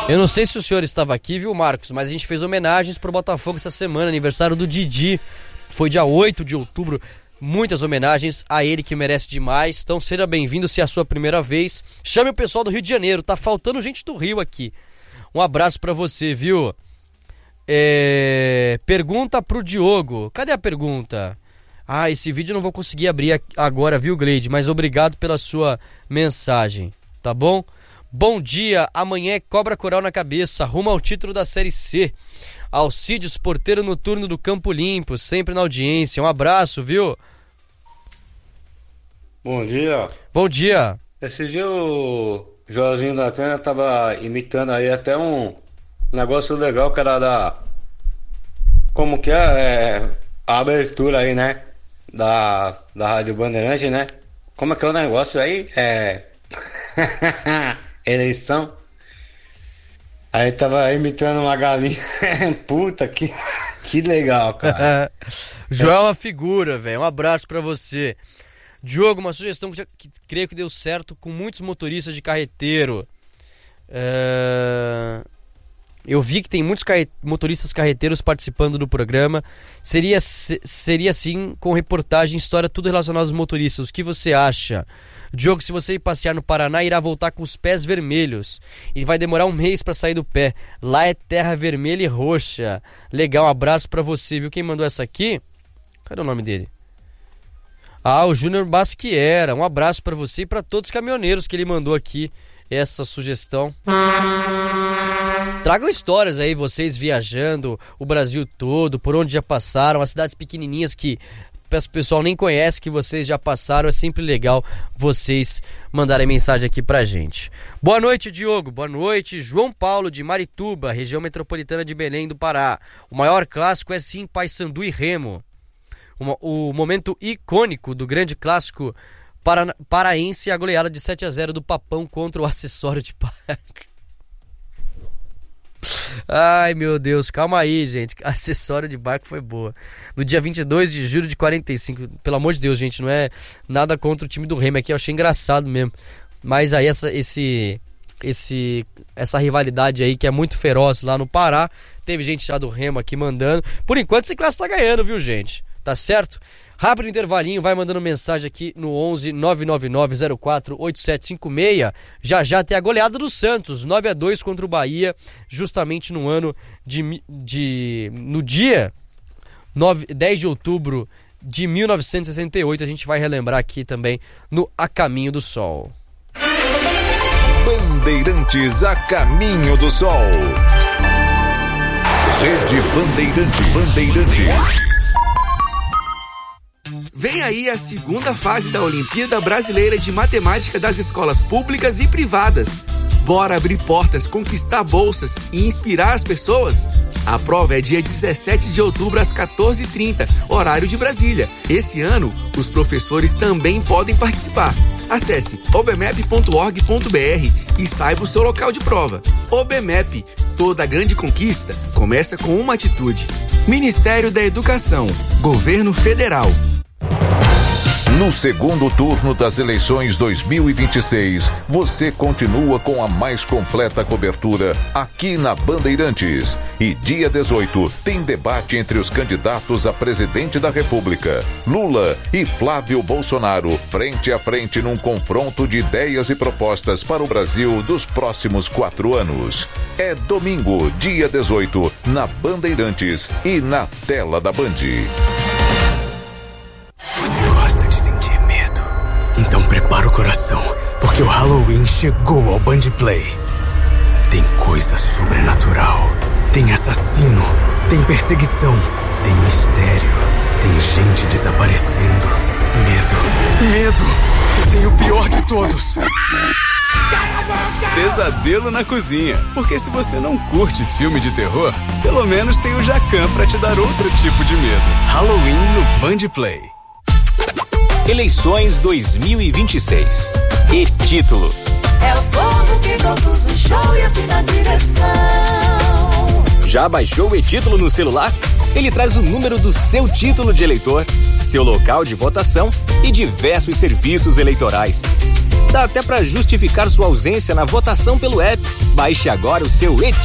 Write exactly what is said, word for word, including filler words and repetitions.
Eu não sei se o senhor estava aqui, viu, Marcos, mas a gente fez homenagens pro Botafogo essa semana, aniversário do Didi. Foi dia oito de outubro, muitas homenagens a ele que merece demais. Então seja bem-vindo se é a sua primeira vez. Chame o pessoal do Rio de Janeiro, tá faltando gente do Rio aqui. Um abraço pra você, viu? É... Pergunta pro Diogo. Cadê a pergunta? Ah, esse vídeo eu não vou conseguir abrir agora, viu, Gleide? Mas obrigado pela sua mensagem, tá bom? Bom dia, amanhã é Cobra Coral na cabeça, rumo ao título da Série C. Alcides, porteiro noturno do Campo Limpo, sempre na audiência. Um abraço, viu? Bom dia. Bom dia. Esse dia o Joãozinho da Atena tava imitando aí até um negócio legal que era da... Como que é? é a abertura aí, né? Da, da Rádio Bandeirante, né? Como é que é o negócio aí? É... Eleição. Aí tava imitando uma galinha. Puta, que, que legal, cara. Joel é uma figura, velho. Um abraço pra você. Diogo, uma sugestão que, que creio que deu certo com muitos motoristas de carreteiro. É... Eu vi que tem muitos carre... motoristas carreteiros participando do programa. Seria, seria assim, com reportagem, história, tudo relacionado aos motoristas. O que você acha? Diogo, se você ir passear no Paraná, irá voltar com os pés vermelhos. E vai demorar um mês pra sair do pé. Lá é terra vermelha e roxa. Legal, um abraço pra você, viu? Quem mandou essa aqui? Cadê o nome dele? Ah, o Júnior Basquiera. Um abraço pra você e pra todos os caminhoneiros que ele mandou aqui essa sugestão. Tragam histórias aí, vocês viajando o Brasil todo, por onde já passaram, as cidades pequenininhas que o pessoal nem conhece, que vocês já passaram. É sempre legal vocês mandarem mensagem aqui pra gente. Boa noite, Diogo. Boa noite. João Paulo de Marituba, região metropolitana de Belém do Pará. O maior clássico é sim Paysandu e Remo. Uma, o momento icônico do grande clássico para, paraense é a goleada de sete a zero do Papão contra o Acessório de Parque. Ai, meu Deus, calma aí, gente. Acessório de barco foi boa. No dia vinte e dois de julho de quarenta e cinco. Pelo amor de Deus, gente, não é nada contra o time do Remo aqui, eu achei engraçado mesmo. Mas aí essa, esse, esse, essa rivalidade aí que é muito feroz lá no Pará. Teve gente já do Remo aqui mandando. Por enquanto esse clássico tá ganhando, viu, gente? Tá certo? Rápido intervalinho, vai mandando mensagem aqui no onze nove nove nove zero quatro oito sete cinco seis. Já já tem a goleada do Santos, nove a dois contra o Bahia, justamente no ano de... de no dia nove, dez de outubro de mil novecentos e sessenta e oito. A gente vai relembrar aqui também no A Caminho do Sol. Bandeirantes A Caminho do Sol. Rede Bandeirantes. Bandeirantes. Vem aí a segunda fase da Olimpíada Brasileira de Matemática das escolas públicas e privadas. Bora abrir portas, conquistar bolsas e inspirar as pessoas? A prova é dia dezessete de outubro às quatorze e trinta, horário de Brasília. Esse ano, os professores também podem participar. Acesse obmep ponto org ponto br e saiba o seu local de prova. OBMEP, toda grande conquista começa com uma atitude. Ministério da Educação, Governo Federal. No segundo turno das eleições dois mil e vinte e seis, você continua com a mais completa cobertura aqui na Bandeirantes. E dia dezoito tem debate entre os candidatos a presidente da República, Lula e Flávio Bolsonaro, frente a frente num confronto de ideias e propostas para o Brasil dos próximos quatro anos. É domingo, dia dezoito, na Bandeirantes e na tela da Band. Você gosta de sentir medo? Então prepara o coração, porque o Halloween chegou ao Band Play. Tem coisa sobrenatural, tem assassino, tem perseguição, tem mistério, tem gente desaparecendo. Medo, medo, e tem o pior de todos. Pesadelo na cozinha, porque se você não curte filme de terror, pelo menos tem o Jacan pra te dar outro tipo de medo. Halloween no Band Play. Eleições dois mil e vinte e seis. E título: é o povo que produz o show e assina a direção. Já baixou o e-título no celular? Ele traz o número do seu título de eleitor, seu local de votação e diversos serviços eleitorais. Dá até para justificar sua ausência na votação pelo app. Baixe agora o seu E T